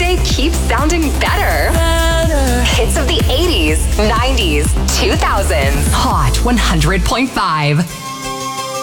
weekday keeps sounding better. Hits of the 80s, 90s, 2000s. Hot 100.5.